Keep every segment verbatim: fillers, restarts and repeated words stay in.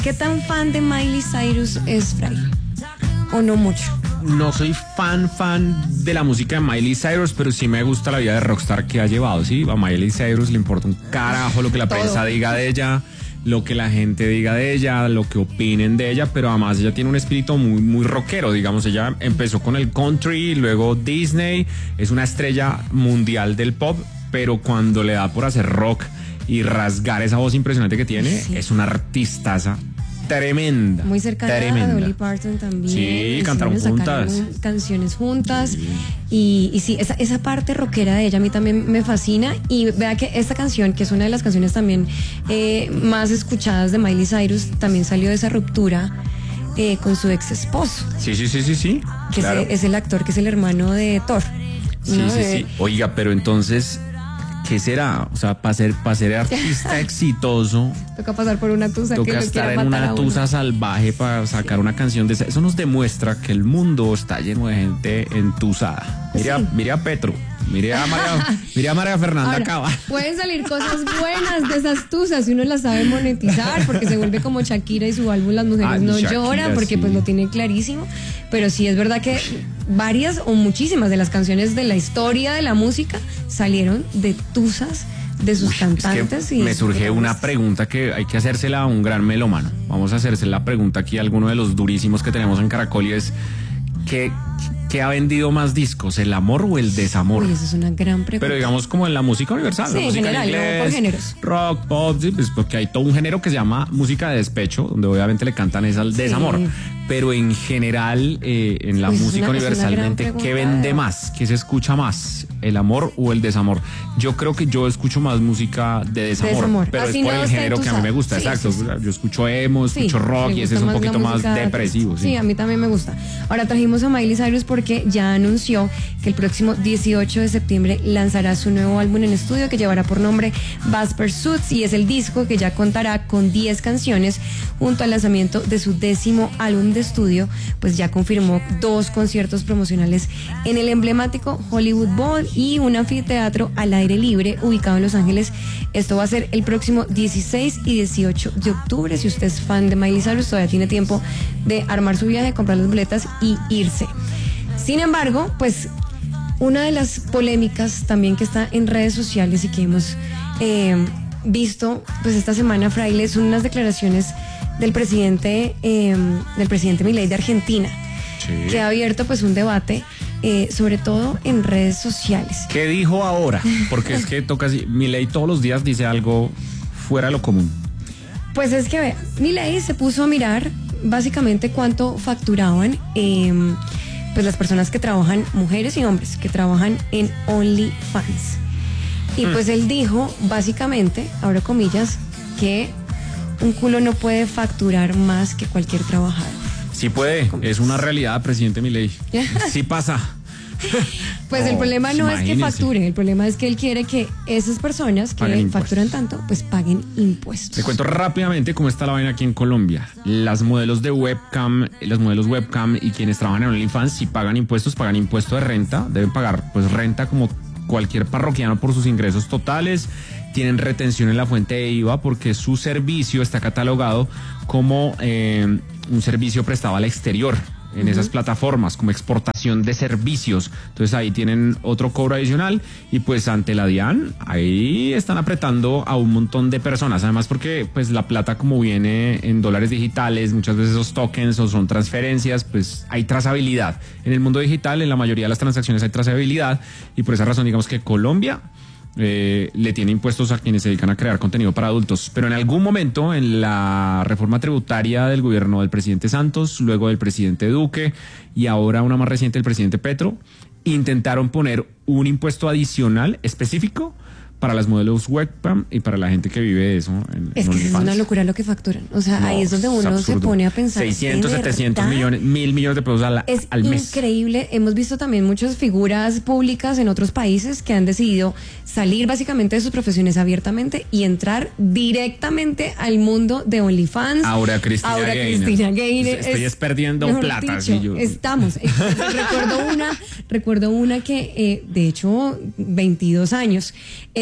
¿Qué tan fan de Miley Cyrus es Fray? ¿O no mucho? No soy fan, fan de la música de Miley Cyrus, pero sí me gusta la vida de rockstar que ha llevado, ¿sí? A Miley Cyrus le importa un carajo lo que la Todo. prensa diga de ella, lo que la gente diga de ella, lo que opinen de ella, pero además ella tiene un espíritu muy, muy rockero, digamos. Ella empezó con el country, luego Disney, es una estrella mundial del pop, pero cuando le da por hacer rock y rasgar esa voz impresionante que tiene, sí. Es una artistaza tremenda. Muy cercana tremenda. a Dolly Parton también. Sí, cantaron juntas. Canciones juntas. Sí. Y, y sí, esa, esa parte rockera de ella a mí también me fascina. Y vea que esta canción, que es una de las canciones también eh, más escuchadas de Miley Cyrus, también salió de esa ruptura eh, con su ex esposo. Sí, sí, sí, sí, sí. Que claro. es, es el actor que es el hermano de Thor. Sí, ¿no? sí, sí. Eh, Oiga, pero entonces... ¿Qué será? O sea, para ser, para ser artista exitoso... Toca pasar por una tusa. Toca que estar en una tusa salvaje para sacar sí. una canción de esa. Eso nos demuestra que el mundo está lleno de gente entusada. Mire, sí. a, mire a Petro, mire a María, mire a María Fernanda Ahora, Cava. Pueden salir cosas buenas de esas tusas si uno las sabe monetizar, porque se vuelve como Shakira y su álbum Las Mujeres Ay, no Shakira, Lloran, porque sí. pues lo tiene clarísimo. Pero sí es verdad que varias o muchísimas de las canciones de la historia de la música salieron de tusas de sus Uy, cantantes. Es que y me surge una pregunta que hay que hacérsela a un gran melómano. Vamos a hacerse la pregunta aquí a alguno de los durísimos que tenemos en Caracol, y es ¿qué, qué ha vendido más discos, el amor o el desamor? Uy, esa es una gran pregunta. Pero digamos como en la música universal, sí, la música en general, en inglés, no por géneros. Rock, pop, sí, pues porque hay todo un género que se llama música de despecho, donde obviamente le cantan es al sí. desamor. Pero en general, eh, en la pues música una, universalmente, ¿qué vende más? ¿Qué se escucha más? ¿El amor o el desamor? Yo creo que yo escucho más música de desamor, desamor. pero Así es por no el género que a mí me gusta, sí, exacto. Sí, sí. Yo escucho emo, escucho sí, rock y ese es un poquito más depresivo. Sí. sí, a mí también me gusta. Ahora trajimos a Miley Cyrus porque ya anunció que el próximo dieciocho de septiembre lanzará su nuevo álbum en estudio que llevará por nombre Bass Pursuits, y es el disco que ya contará con diez canciones junto al lanzamiento de su décimo álbum de estudio. Pues ya confirmó dos conciertos promocionales en el emblemático Hollywood Bowl y un anfiteatro al aire libre ubicado en Los Ángeles. Esto va a ser el próximo dieciséis y dieciocho de octubre. Si usted es fan de Miley Cyrus, todavía tiene tiempo de armar su viaje, comprar las boletas y irse. Sin embargo, pues una de las polémicas también que está en redes sociales y que hemos eh, visto pues esta semana, Fraile, son unas declaraciones del presidente eh, del presidente Milei de Argentina, sí. que ha abierto pues un debate eh, sobre todo en redes sociales. ¿Qué dijo ahora? Porque es que toca así, Milei todos los días dice algo fuera de lo común. Pues es que vea, Milei se puso a mirar básicamente cuánto facturaban eh, pues las personas que trabajan, mujeres y hombres que trabajan en OnlyFans. Y mm. pues él dijo básicamente, abro comillas, que un culo no puede facturar más que cualquier trabajador. Sí puede, es una realidad, presidente Milei. Sí pasa. Pues oh, el problema no imagínese. es que facturen, el problema es que él quiere que esas personas que facturan tanto, pues paguen impuestos. Te cuento rápidamente cómo está la vaina aquí en Colombia. Las modelos de webcam, las modelos webcam y quienes trabajan en OnlyFans, si pagan impuestos, pagan impuesto de renta, deben pagar pues renta como cualquier parroquiano por sus ingresos totales. Tienen retención en la fuente de I V A porque su servicio está catalogado como eh, un servicio prestado al exterior en uh-huh. esas plataformas, como exportación de servicios. Entonces ahí tienen otro cobro adicional y pues ante la DIAN ahí están apretando a un montón de personas, además porque pues la plata como viene en dólares digitales, muchas veces esos tokens o son transferencias, pues hay trazabilidad. En el mundo digital en la mayoría de las transacciones hay trazabilidad y por esa razón digamos que Colombia Eh, le tiene impuestos a quienes se dedican a crear contenido para adultos, pero en algún momento en la reforma tributaria del gobierno del presidente Santos, luego del presidente Duque y ahora una más reciente del presidente Petro, intentaron poner un impuesto adicional específico para las modelos webcam y para la gente que vive de eso. En, es en que es una locura lo que facturan. O sea, no, ahí es donde uno es se pone a pensar. seiscientos, setecientos millones, mil millones de pesos al, es al mes. Es increíble. Hemos visto también muchas figuras públicas en otros países que han decidido salir básicamente de sus profesiones abiertamente y entrar directamente al mundo de OnlyFans. Ahora Cristina Ahora Gaynor. Cristina Gaynor. Estoy es, perdiendo plata. Dicho, sí, yo. Estamos. recuerdo una, recuerdo una que, eh, de hecho, veintidós años, en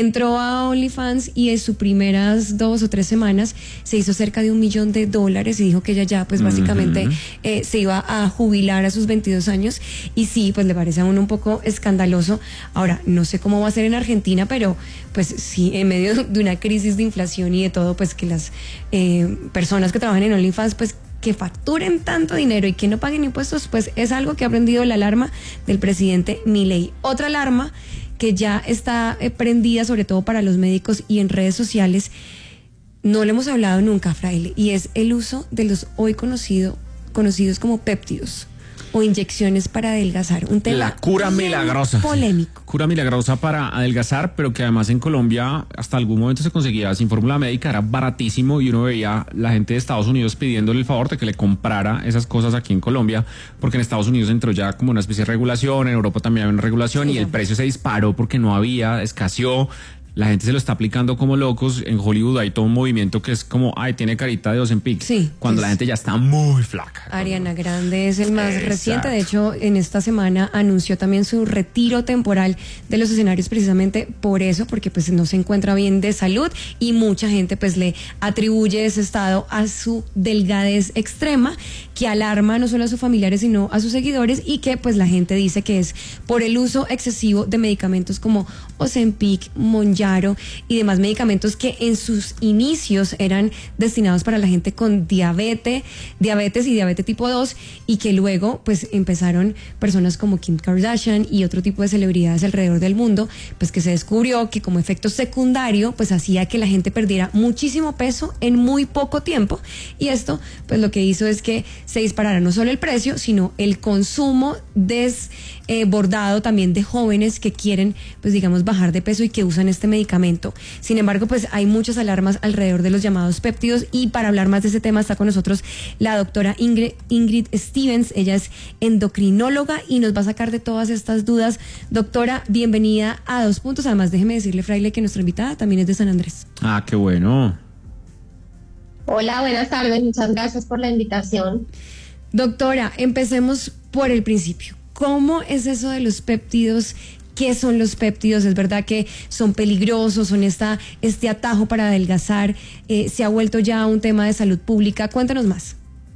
entró a OnlyFans y en sus primeras dos o tres semanas se hizo cerca de un millón de dólares y dijo que ella ya pues básicamente uh-huh. eh, se iba a jubilar a sus veintidós años y sí, pues le parece a uno un poco escandaloso. Ahora, no sé cómo va a ser en Argentina, pero pues sí, en medio de una crisis de inflación y de todo, pues que las eh, personas que trabajan en OnlyFans pues que facturen tanto dinero y que no paguen impuestos, pues es algo que ha prendido la alarma del presidente Milei. Otra alarma que ya está eh, prendida, sobre todo para los médicos y en redes sociales, no le hemos hablado nunca, Fraile, y es el uso de los hoy conocido, conocidos como péptidos o inyecciones para adelgazar. Un tema la cura milagrosa. Polémico. Cura milagrosa para adelgazar, pero que además en Colombia hasta algún momento se conseguía sin fórmula médica, era baratísimo y uno veía la gente de Estados Unidos pidiéndole el favor de que le comprara esas cosas aquí en Colombia, porque en Estados Unidos entró ya como una especie de regulación, en Europa también había una regulación sí, y el precio se disparó porque no había, escaseó. La gente se lo está aplicando como locos. En Hollywood hay todo un movimiento que es como, ay, tiene carita de Ozempic. Sí. Cuando la gente ya está muy flaca. Ariana Grande es el más Exacto. reciente. De hecho, en esta semana anunció también su retiro temporal de los escenarios precisamente por eso, porque pues no se encuentra bien de salud y mucha gente pues le atribuye ese estado a su delgadez extrema, que alarma no solo a sus familiares sino a sus seguidores y que pues la gente dice que es por el uso excesivo de medicamentos como Ozempic, Mounjaro y demás medicamentos que en sus inicios eran destinados para la gente con diabetes, diabetes y diabetes tipo dos y que luego pues empezaron personas como Kim Kardashian y otro tipo de celebridades alrededor del mundo, pues que se descubrió que como efecto secundario pues hacía que la gente perdiera muchísimo peso en muy poco tiempo y esto pues lo que hizo es que se disparara no solo el precio sino el consumo desbordado también de jóvenes que quieren pues digamos bajar de peso y que usan este medicamento. Sin embargo, pues hay muchas alarmas alrededor de los llamados péptidos y para hablar más de ese tema está con nosotros la doctora Ingrid, Ingrid Stevens. Ella es endocrinóloga y nos va a sacar de todas estas dudas. Doctora, bienvenida a Dos Puntos. Además, déjeme decirle, Fraile, que nuestra invitada también es de San Andrés. Ah, qué bueno. Hola, buenas tardes. Muchas gracias por la invitación. Doctora, empecemos por el principio. ¿Cómo es eso de los péptidos? ¿Qué son los péptidos? ¿Es verdad que son peligrosos? ¿Son esta, este atajo para adelgazar? Eh, ¿Se ha vuelto ya un tema de salud pública? Cuéntanos más.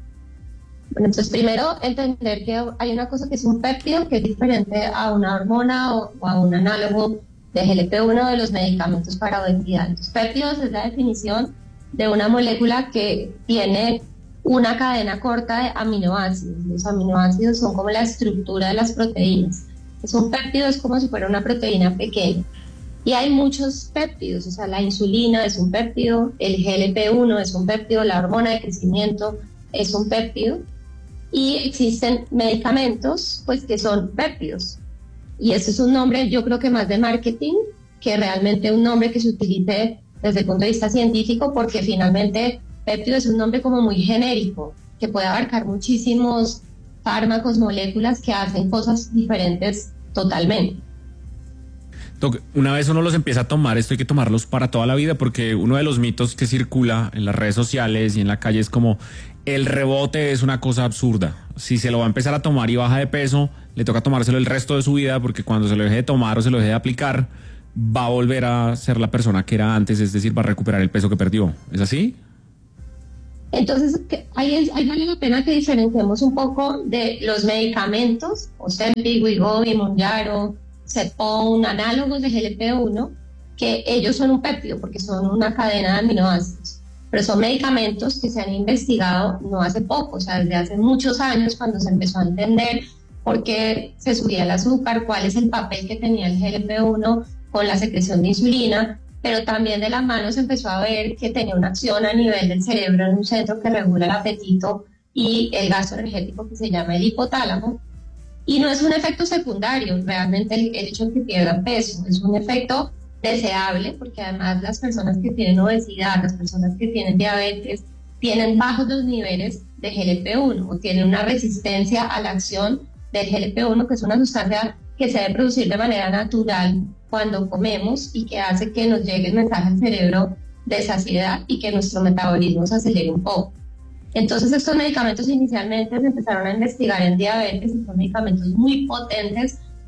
Bueno, entonces primero entender que hay una cosa que es un péptido, que es diferente a una hormona o, o a un análogo de G L P uno de los medicamentos para obesidad. Entonces, péptidos es la definición de una molécula que tiene una cadena corta de aminoácidos. Los aminoácidos son como la estructura de las proteínas. Es un péptido, es como si fuera una proteína pequeña. Y hay muchos péptidos, o sea, la insulina es un péptido, el G L P uno es un péptido, la hormona de crecimiento es un péptido. Y existen medicamentos, pues, que son péptidos. Y este es un nombre, yo creo que más de marketing, que realmente un nombre que se utilice desde el punto de vista científico, porque finalmente péptido es un nombre como muy genérico, que puede abarcar muchísimos fármacos, moléculas que hacen cosas diferentes totalmente. Doc, una vez uno los empieza a tomar, esto hay que tomarlos para toda la vida, porque uno de los mitos que circula en las redes sociales y en la calle es como el rebote es una cosa absurda. Si se lo va a empezar a tomar y baja de peso, le toca tomárselo el resto de su vida, porque cuando se lo deje de tomar o se lo deje de aplicar, va a volver a ser la persona que era antes, es decir, va a recuperar el peso que perdió. ¿Es así? Entonces, ahí, ahí vale la pena que diferenciemos un poco de los medicamentos, Ozempic, Wegovy, Mounjaro, Zepbound, análogos de G L P uno, que ellos son un péptido porque son una cadena de aminoácidos, pero son medicamentos que se han investigado no hace poco, o sea, desde hace muchos años cuando se empezó a entender por qué se subía el azúcar, cuál es el papel que tenía el G L P uno con la secreción de insulina, pero también de la mano se empezó a ver que tenía una acción a nivel del cerebro en un centro que regula el apetito y el gasto energético que se llama el hipotálamo. Y no es un efecto secundario, realmente el, el hecho de que pierdan peso, es un efecto deseable, porque además las personas que tienen obesidad, las personas que tienen diabetes, tienen bajos los niveles de G L P uno o tienen una resistencia a la acción del G L P uno, que es una sustancia que se debe producir de manera natural cuando comemos y que hace que nos llegue el mensaje al cerebro de saciedad y que nuestro metabolismo se acelere un poco. Entonces estos medicamentos inicialmente se empezaron a investigar en diabetes y son medicamentos muy potentes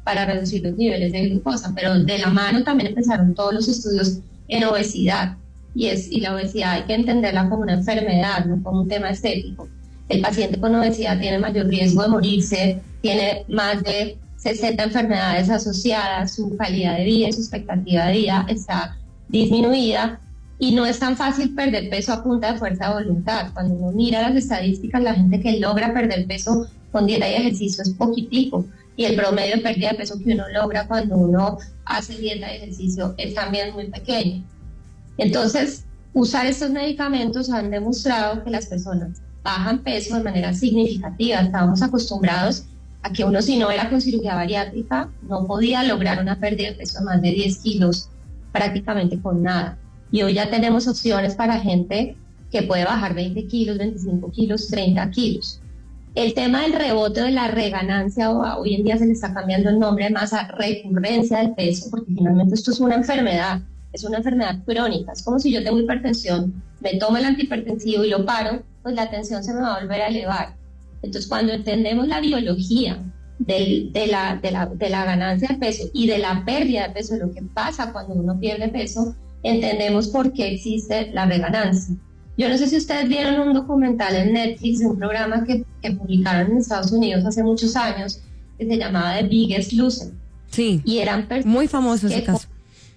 para reducir los niveles de glucosa, pero de la mano también empezaron todos los estudios en obesidad, y, es, y la obesidad hay que entenderla como una enfermedad, no como un tema estético. El paciente con obesidad tiene mayor riesgo de morirse, tiene más de sesenta enfermedades asociadas, su calidad de vida y su expectativa de vida está disminuida, y no es tan fácil perder peso a punta de fuerza de voluntad. Cuando uno mira las estadísticas, la gente que logra perder peso con dieta y ejercicio es poquitico, y el promedio de pérdida de peso que uno logra cuando uno hace dieta y ejercicio es también muy pequeño. Entonces, usar estos medicamentos han demostrado que las personas bajan peso de manera significativa. Estábamos acostumbrados a que uno, si no era con cirugía bariátrica, no podía lograr una pérdida de peso de más de diez kilos prácticamente con nada. Y hoy ya tenemos opciones para gente que puede bajar veinte kilos, veinticinco kilos, treinta kilos. El tema del rebote, de la reganancia, hoy en día se le está cambiando el nombre más a recurrencia del peso, porque finalmente esto es una enfermedad, es una enfermedad crónica. Es como si yo tengo hipertensión, me tomo el antihipertensivo y lo paro, pues la tensión se me va a volver a elevar. Entonces, cuando entendemos la biología del, de, la, de, la, de la ganancia de peso y de la pérdida de peso, lo que pasa cuando uno pierde peso, entendemos por qué existe la reganancia. Yo no sé si ustedes vieron un documental en Netflix de un programa que, que publicaron en Estados Unidos hace muchos años, que se llamaba The Biggest Loser. Sí, y eran muy famoso ese caso.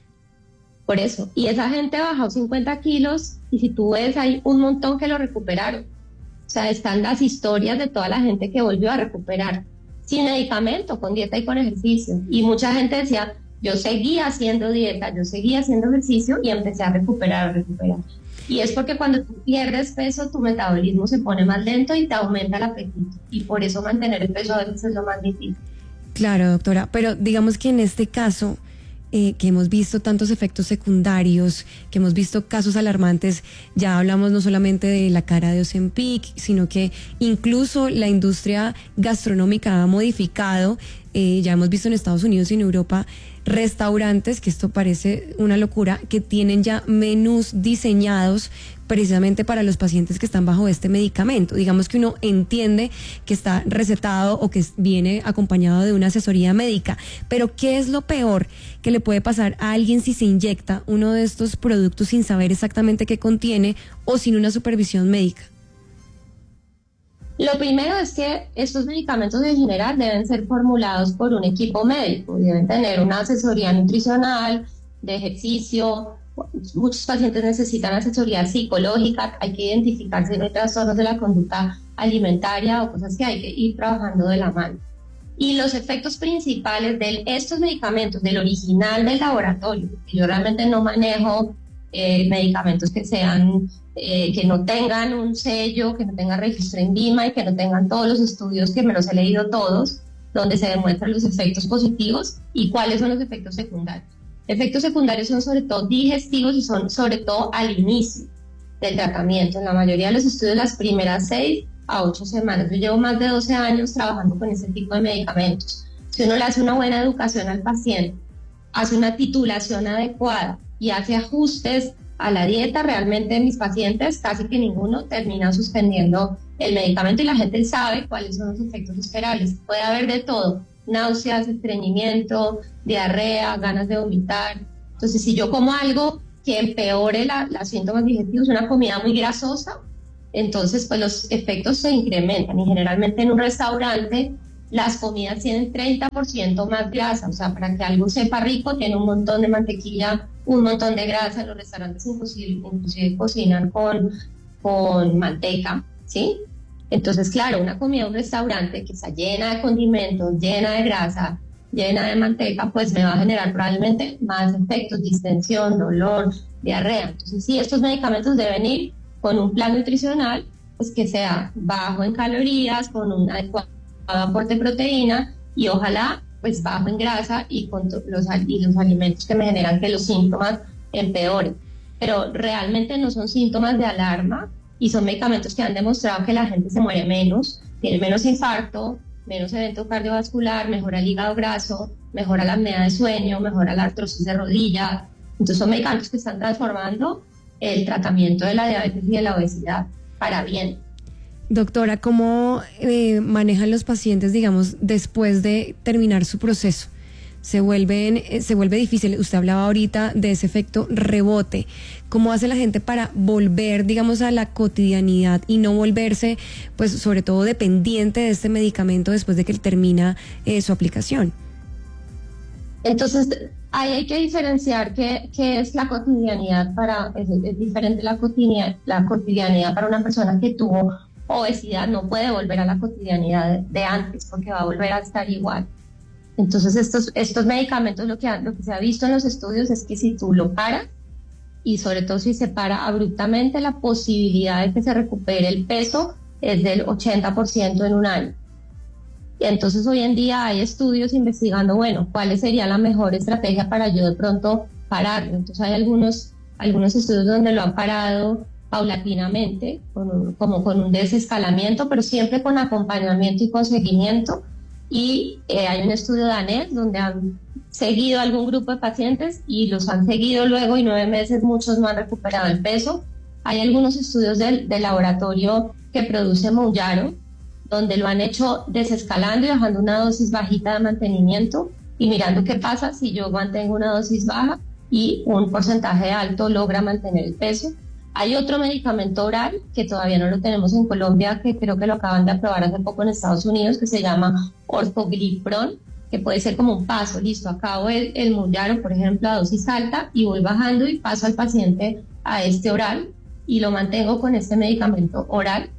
Por eso, y esa gente bajó cincuenta kilos, y si tú ves, hay un montón que lo recuperaron. O sea, están las historias de toda la gente que volvió a recuperar, sin medicamento, con dieta y con ejercicio. Y mucha gente decía, yo seguía haciendo dieta, yo seguía haciendo ejercicio, y empecé a recuperar, a recuperar. Y es porque cuando tú pierdes peso, tu metabolismo se pone más lento y te aumenta el apetito. Y por eso mantener el peso a veces es lo más difícil. Claro, doctora, pero digamos que en este caso, eh, que hemos visto tantos efectos secundarios, que hemos visto casos alarmantes, ya hablamos no solamente de la cara de Ozempic, sino que incluso la industria gastronómica ha modificado, eh, ya hemos visto en Estados Unidos y en Europa restaurantes, que esto parece una locura, que tienen ya menús diseñados precisamente para los pacientes que están bajo este medicamento. Digamos que uno entiende que está recetado o que viene acompañado de una asesoría médica, pero ¿qué es lo peor que le puede pasar a alguien si se inyecta uno de estos productos sin saber exactamente qué contiene o sin una supervisión médica? Lo primero es que estos medicamentos en general deben ser formulados por un equipo médico, deben tener una asesoría nutricional, de ejercicio. Muchos pacientes necesitan asesoría psicológica, hay que identificar si hay trastornos de la conducta alimentaria o cosas que hay que ir trabajando de la mano. Y los efectos principales de estos medicamentos, del original del laboratorio, yo realmente no manejo eh, medicamentos que sean Eh, que no tengan un sello, que no tengan registro en VIMA y que no tengan todos los estudios, que me los he leído todos, donde se demuestran los efectos positivos y cuáles son los efectos secundarios. Efectos secundarios son sobre todo digestivos y son sobre todo al inicio del tratamiento. En la mayoría de los estudios, las primeras seis a ocho semanas. Yo llevo más de doce años trabajando con ese tipo de medicamentos. Si uno le hace una buena educación al paciente, hace una titulación adecuada y hace ajustes a la dieta, realmente mis pacientes, casi que ninguno termina suspendiendo el medicamento, y la gente sabe cuáles son los efectos esperables. Puede haber de todo: náuseas, estreñimiento, diarrea, ganas de vomitar. Entonces, si yo como algo que empeore la, los síntomas digestivos, una comida muy grasosa, entonces pues los efectos se incrementan. Y generalmente en un restaurante las comidas tienen treinta por ciento más grasa, o sea, para que algo sepa rico tiene un montón de mantequilla, un montón de grasa. Los restaurantes inclusive, inclusive cocinan con, con manteca, ¿sí? Entonces, claro, una comida de un restaurante que está llena de condimentos, llena de grasa, llena de manteca, pues me va a generar probablemente más efectos: distensión, dolor, diarrea. Entonces, sí, estos medicamentos deben ir con un plan nutricional, pues que sea bajo en calorías, con un adecuado aporte de proteína, y ojalá pues bajo en grasa y con los, y los alimentos que me generan que los síntomas empeoren. Pero realmente no son síntomas de alarma, y son medicamentos que han demostrado que la gente se muere menos, tiene menos infarto, menos evento cardiovascular, mejora el hígado graso, mejora la apnea de sueño, mejora la artrosis de rodilla. Entonces son medicamentos que están transformando el tratamiento de la diabetes y de la obesidad para bien. Doctora, ¿cómo eh, manejan los pacientes, digamos, después de terminar su proceso? se vuelven, eh, se vuelve difícil. Usted hablaba ahorita de ese efecto rebote. ¿Cómo hace la gente para volver, digamos, a la cotidianidad y no volverse, pues, sobre todo dependiente de este medicamento después de que termina eh, su aplicación? Entonces, ahí hay que diferenciar qué, qué es la cotidianidad para, es, es diferente la cotidianidad, la cotidianidad para una persona que tuvo obesidad, no puede volver a la cotidianidad de, de antes porque va a volver a estar igual. Entonces, estos, estos medicamentos, lo que, lo que se ha visto en los estudios es que si tú lo paras, y sobre todo si se para abruptamente, la posibilidad de que se recupere el peso es del ochenta por ciento en un año. Y entonces hoy en día hay estudios investigando, bueno, cuál sería la mejor estrategia para yo de pronto pararlo. Entonces hay algunos, algunos estudios donde lo han parado paulatinamente, con un, como con un desescalamiento, pero siempre con acompañamiento y con seguimiento. Y eh, hay un estudio danés donde han seguido a algún grupo de pacientes y los han seguido luego y nueve meses muchos no han recuperado el peso. Hay algunos estudios del, del laboratorio que produce Mounjaro, donde lo han hecho desescalando y dejando una dosis bajita de mantenimiento y mirando qué pasa si yo mantengo una dosis baja y un porcentaje alto logra mantener el peso. Hay otro medicamento oral que todavía no lo tenemos en Colombia, que creo que lo acaban de aprobar hace poco en Estados Unidos, que se llama Orforglipron, que puede ser como un paso, listo, acabo el, el Mounjaro, por ejemplo, a dosis alta y voy bajando y paso al paciente a este oral y lo mantengo con este medicamento oral.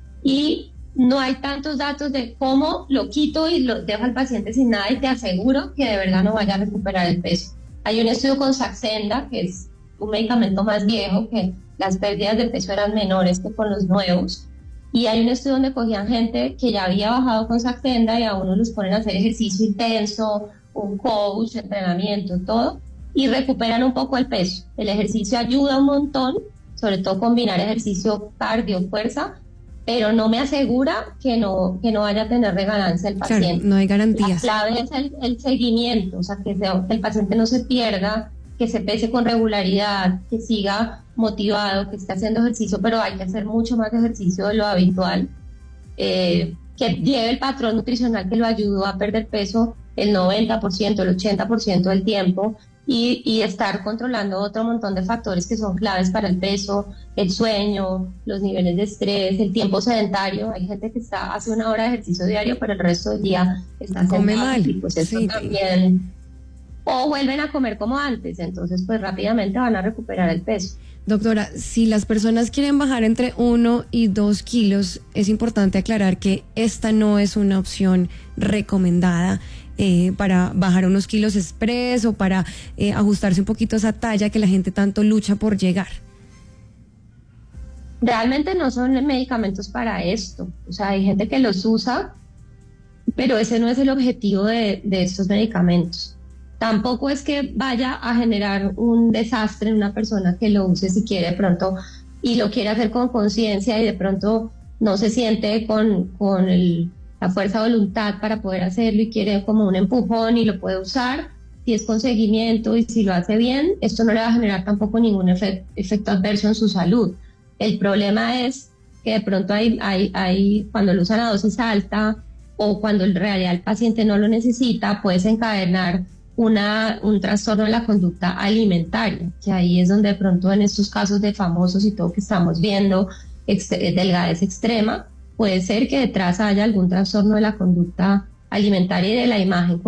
Y no hay tantos datos de cómo lo quito y lo dejo al paciente sin nada y te aseguro que de verdad no vaya a recuperar el peso. Hay un estudio con Saxenda, que es un medicamento más viejo, que las pérdidas de peso eran menores que con los nuevos. Y hay un estudio donde cogían gente que ya había bajado con Saxenda y a uno los ponen a hacer ejercicio intenso, un coach, entrenamiento, todo, y recuperan un poco el peso. El ejercicio ayuda un montón, sobre todo combinar ejercicio cardio, fuerza, pero no me asegura que no, que no vaya a tener reganancia el paciente. Claro, no hay garantías. La clave es el, el seguimiento, o sea, que, sea, que el paciente no se pierda, que se pese con regularidad, que siga motivado, que esté haciendo ejercicio, pero hay que hacer mucho más ejercicio de lo habitual, eh, que lleve el patrón nutricional que lo ayudó a perder peso el noventa por ciento, el ochenta por ciento del tiempo, y, y estar controlando otro montón de factores que son claves para el peso, el sueño, los niveles de estrés, el tiempo sedentario. Hay gente que está hace una hora de ejercicio diario, pero el resto del día está come sentado, mal. Y pues eso Sí. también, o vuelven a comer como antes, entonces pues rápidamente van a recuperar el peso. Doctora, si las personas quieren bajar entre uno y dos kilos, es importante aclarar que esta no es una opción recomendada eh, para bajar unos kilos express o para eh, ajustarse un poquito a esa talla que la gente tanto lucha por llegar. Realmente no son medicamentos para esto, o sea, hay gente que los usa, pero ese no es el objetivo de, de estos medicamentos. Tampoco es que vaya a generar un desastre en una persona que lo use si quiere de pronto y lo quiere hacer con conciencia y de pronto no se siente con, con el, la fuerza de voluntad para poder hacerlo y quiere como un empujón y lo puede usar. Si es con seguimiento y si lo hace bien, esto no le va a generar tampoco ningún efecto, efecto adverso en su salud. El problema es que de pronto hay, hay, hay cuando lo usan a dosis alta o cuando en realidad el paciente no lo necesita, puede desencadenar Una, un trastorno de la conducta alimentaria, que ahí es donde de pronto en estos casos de famosos y todo que estamos viendo, ex, delgadez extrema, puede ser que detrás haya algún trastorno de la conducta alimentaria y de la imagen